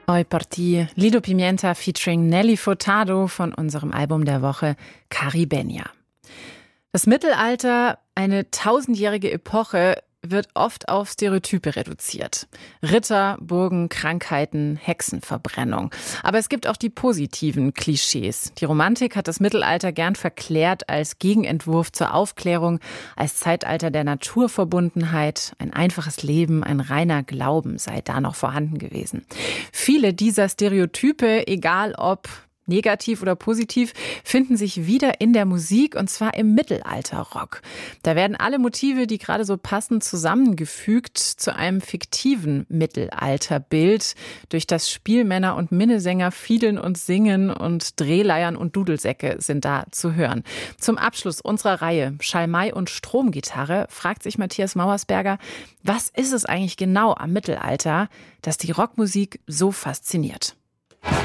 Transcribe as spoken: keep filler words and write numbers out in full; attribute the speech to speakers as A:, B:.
A: Oi Partie, Lido Pimienta featuring Nelly Furtado von unserem Album der Woche Caribenia. Das Mittelalter, eine tausendjährige Epoche, wird oft auf Stereotype reduziert. Ritter, Burgen, Krankheiten, Hexenverbrennung. Aber es gibt auch die positiven Klischees. Die Romantik hat das Mittelalter gern verklärt als Gegenentwurf zur Aufklärung, als Zeitalter der Naturverbundenheit. Ein einfaches Leben, ein reiner Glauben sei da noch vorhanden gewesen. Viele dieser Stereotype, egal ob negativ oder positiv, finden sich wieder in der Musik, und zwar im Mittelalterrock. Da werden alle Motive, die gerade so passen, zusammengefügt zu einem fiktiven Mittelalterbild, durch das Spielmänner und Minnesänger fiedeln und singen, und Drehleiern und Dudelsäcke sind da zu hören. Zum Abschluss unserer Reihe Schalmei und Stromgitarre fragt sich Matthias Mauersberger, was ist es eigentlich genau am Mittelalter, das die Rockmusik so fasziniert?